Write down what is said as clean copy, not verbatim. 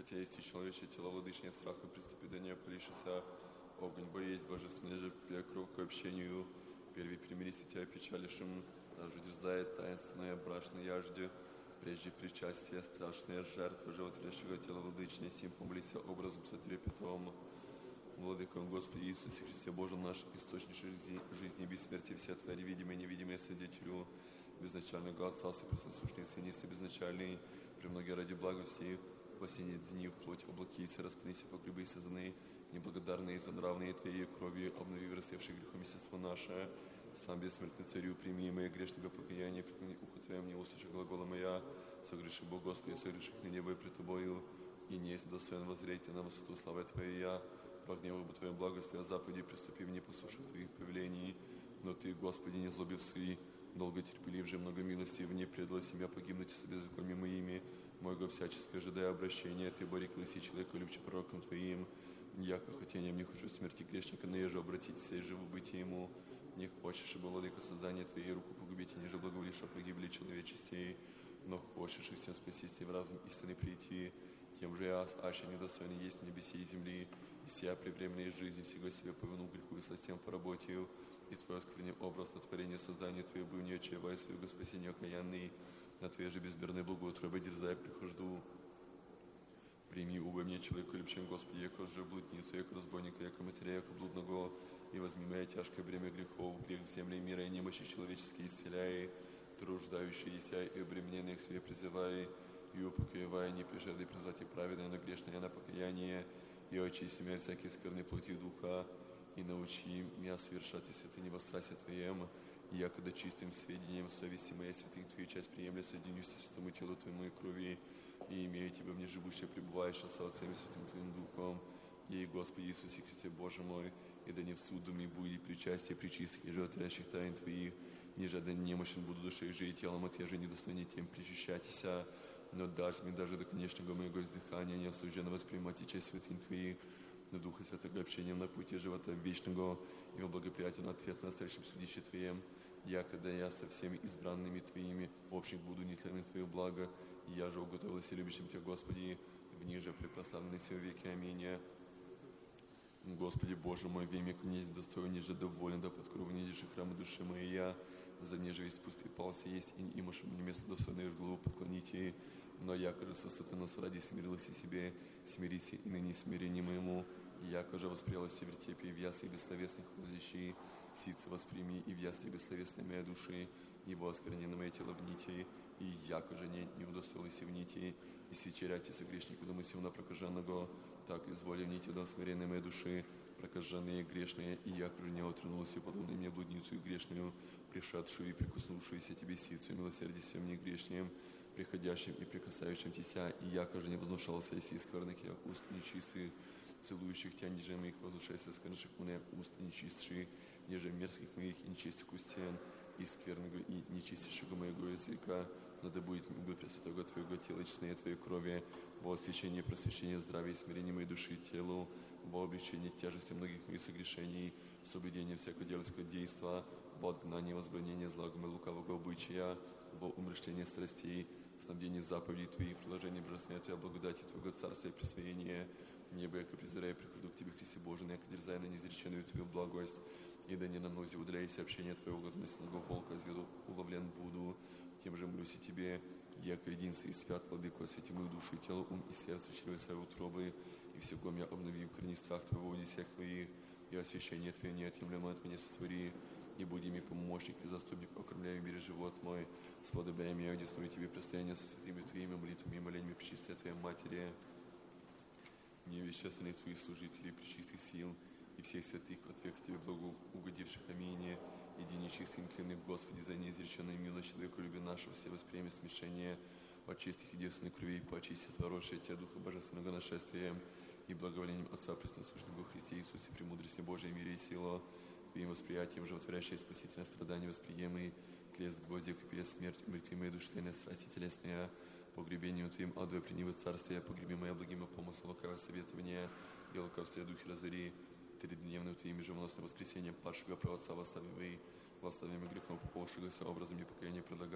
хотя есть и человечье тело, владычнее страха, преступидания, полишися, огонь, боесть, божественный же пекру к общению, первый примирись тебя печалишим, даже дерзает таинственное брашное яжде, прежде причастия, страшная жертва животворящего тела владычнее, сим помолися образом сотрепетом. Владыком Господи Иисусе Христе Боже наш, источник жизни и бессмертия, все твори, видимые и невидимые, свидетелю, безначального Отца, пресносущный Сын, если безначальный, премногие ради благости, спасение дни в плоть облакися, распнися погребы созаны, неблагодарные за нравные Твоей крови, обнови вырастевшие грехом естество наше, сам бессмертный Царю, прими мои грешного покаяния, преклони ухо Твоем, не услыши глагола моя, согреши Бог Господи, согреши на небо и пред Тобою, и не есть достоин воззреть на высоту славы Твоей я, прогневал бы Твоем благости, а заповеди приступив, не послушав Твоих повелений, но Ты, Господи, не злобив свои, долго терпелив же, много милости, в ней предала себя погибнуть с беззакониями моими, моего всяческое ожидая обращения, Ты, Бори, класи человека, любче пророком Твоим, яко хотением не хочу смерти грешника, но еже обратиться и живо быть ему, не хочешь, ибо, владыка, создание Твоей руку погубить, и ниже благоволишь о погибли человечестей, но хочешь и всем спасти в разум истины прийти, тем же я, аще недостойный есть в небесе и земли, и сия при временной жизни всего себе повину греху и сластям по работе, и Твой осквернил образ на творение создания Твое, был не очевая своего спасения окаянный, на Твоей же безмерной благоутробе дерзай прихожду. Прими убо мне человеку любчем, Господи, яко же блудницу, яко разбойника, яко матеря, яко блудного, и возьми моя тяжкое бремя грехов, грех в земле мира и немощи человеческие исцеляй, труждающиеся и обремененных к себе призывай, и упокоивая, не пожалуй призвать и праведное, но грешное на покаяние, и очисти меня всякие скверные плоти духа, и научи меня совершать и святыни во страсти Твоем, и якогда чистым сведением совести моей святых Твою часть приемля, соединюсь со святому телу Твоему и крови, и имею Тебя мне живущее, пребывающее со Отцем и Святым Твоим Духом, и Господи Иисусе Христе Боже мой, и да не в суду мне будет причастие причистых и животворящих тайн Твоих, ниже да немощен буду душой же и телом, от я же недостойный тем причащайтеся, но дашь мне даже до конечного моего издыхания неосужденно воспринимать и часть святынь Твоих, на Духа Святого общением на пути живота вечного и во благоприятен ответ на настоящем судище Твоем, якогда я со всеми избранными Твоими общих буду нетленным Твое благо, и я же уготовился любящим Тебя, Господи, в ниже препрославленный все веки. Аминь. Господи Боже мой, в имя князь достоин, ниже доволен, да под кровью низших храма души моей я, за ниже весь пустый пался есть, и имашь мне место достойное в голову поклоните, но якоже со высоты нас ради смирилась и себе, смирись и ныне смирение моему, и якоже воспрелась в вертепе и в ясли бессловесных возлещи, ситце восприми и в ясли бессловесной моей души, ибо осквернено мое тело в нити, и якоже не удостоилась в нити, и свечеряйте со грешнику домысел на прокаженного, так изволи в нити до смиренной моей души, прокаженные и грешные, и якоже не отвернулась и подобной мне блудницу и грешную, пришедшую и прикоснувшуюся Тебе ситцу, милосердие всем мне грешным, приходящим и прикасающим Тебя, и якоже не вознушался и скверных я уст нечистых, целующих Тебя, ниже моих возвышайся сквернших мне уст нечистших, ниже мерзких моих и нечистых устен, и скверного и нечистейшего моего языка, но да будет мило Пресвятого Твоего тела, честнее Твоей крови, во освящении и просвещении здравия и смирения моей души и телу, во облегчении тяжести многих моих согрешений, соблюдение всякого дьявольского действа, во отгнании возбранения злагом и лукавого обычая, во умерщвлении страстей, снабдение заповедей Твоих, приложение божественной Тебя, благодати Твоего Царства и присвоения, небо, яко презирая, прихожу к Тебе, Христе Божий, яко дерзая на неизреченную Твою благость, и да не на мнозе удаляйся общение Твоего, готовностного волка, зведу уловлен буду, тем же молюсь и Тебе, яко единство и свят, владыку, освети мою душу и тело, ум и сердце, чрево своей утробы, и всего меня обнови, укорени страх Твоего, в всех Твоих, и освящение Твое неотъемлемо от меня сотвори, и буди мне помощник и заступник, окормляй и бери живот мой, сподобляй меня, одесную Тебе предстояние со святыми Твоими молитвами и молениями пречистая Твоей Матери, невещественных Твоих служителей, пречистых сил, и всех святых от века Тебе благоугодивших. Аминь. Иди нечистым тленных, Господи, за неизреченную милость человеку люби нашего, все восприеми смешение от чистых и девственных кровей, поочисти творожие Тебя Духа Божественного нашествием и благоволением Отца Пресносущного Христе Иисусе, премудрости Божией, мире и сила, Твоим восприятием, животворящее спасительное страдание, восприемый крест гвоздя, копия смерть, умертвимая душленная страсти телесная, погребением Твоим, адве принивы царствия, погребимая благими помыслом, лукавое советование, и лукавствие духе разори, тридневным Твоим ежемоносным воскресением падшего праотца восставимый грехом пополшегося образом непокаяния предлагая.